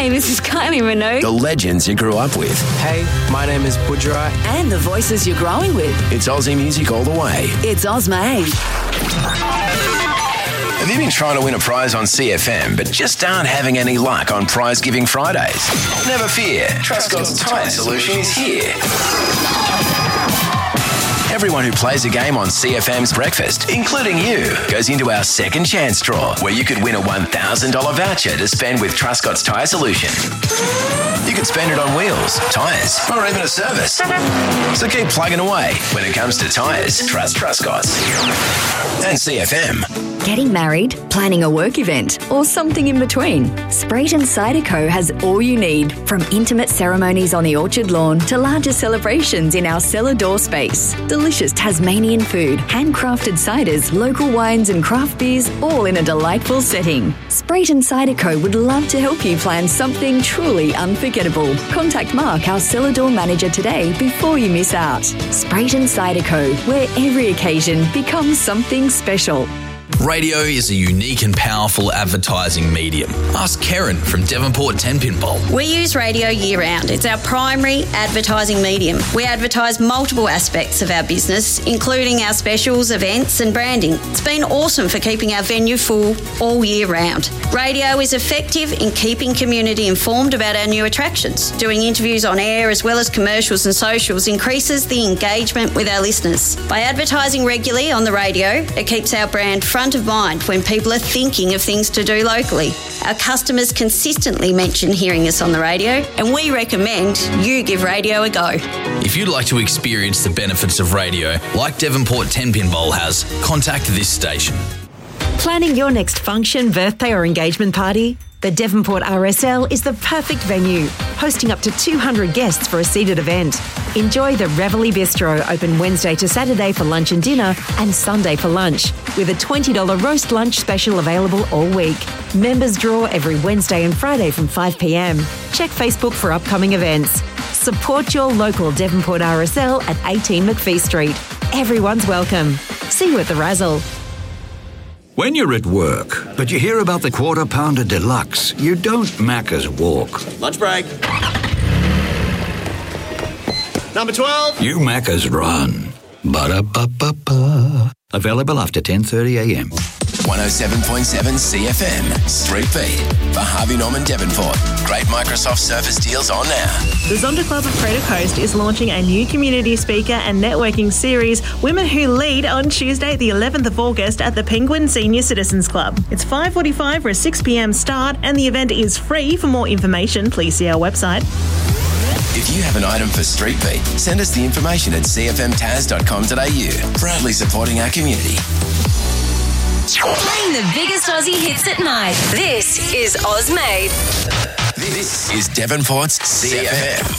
Hi, this is Kylie Minogue. The legends you grew up with. Hey, my name is Budgerai. And the voices you're growing with. It's Aussie music all the way. It's Ozmade. Have you been trying to win a prize on CFM but just aren't having any luck on Prize Giving Fridays? Never fear. Trustgod's Tyre Solution is here. Everyone who plays a game on CFM's Breakfast, including you, goes into our second chance draw where you could win a $1,000 voucher to spend with Trustgod's Tyre Solution. You could spend it on wheels, tyres, or even a service. So keep plugging away. When it comes to tyres, trust Trustgod's. And CFM. Getting married, planning a work event, or something in between. Sprayton Cider Co. has all you need, from intimate ceremonies on the orchard lawn to larger celebrations in our cellar door space. Delicious Tasmanian food, handcrafted ciders, local wines and craft beers, all in a delightful setting. Sprayton Cider Co. would love to help you plan something truly unforgettable. Contact Mark, our cellar door manager, today before you miss out. Sprayton Cider Co., where every occasion becomes something special. Radio is a unique and powerful advertising medium. Ask Karen from Devonport 10 Pin Bowl. We use radio year-round. It's our primary advertising medium. We advertise multiple aspects of our business, including our specials, events and branding. It's been awesome for keeping our venue full all year round. Radio is effective in keeping community informed about our new attractions. Doing interviews on air as well as commercials and socials increases the engagement with our listeners. By advertising regularly on the radio, it keeps our brand front of mind when people are thinking of things to do locally. Our customers consistently mention hearing us on the radio, and we recommend you give radio a go. If you'd like to experience the benefits of radio, like Devonport 10 Pin Bowl has, contact this station. Planning your next function, birthday or engagement party? The Devonport RSL is the perfect venue, hosting up to 200 guests for a seated event. Enjoy the Reveille Bistro, open Wednesday to Saturday for lunch and dinner and Sunday for lunch, with a $20 roast lunch special available all week. Members draw every Wednesday and Friday from 5 p.m. Check Facebook for upcoming events. Support your local Devonport RSL at 18 McPhee Street. Everyone's welcome. See you at the Razzle. When you're at work, but you hear about the Quarter Pounder Deluxe, you don't Macca's walk. Lunch break. Number 12. You Macca's run. Ba-da-ba-ba-ba. Available after 10:30 a.m. 107.7 CFM. Street Beat. For Harvey Norman Devonport. Great Microsoft Surface deals on now. The Zonda Club of Crater Coast is launching a new community speaker and networking series, Women Who Lead, on Tuesday the 11th of August at the Penguin Senior Citizens Club. It's 5:45 for a 6 p.m. start, and the event is free. For more information, please see our website. If you have an item for Street Beat, send us the information at cfmtaz.com.au. Proudly supporting our community. Playing the biggest Aussie hits at night. This is Ozmade. This is Devonport's CFM.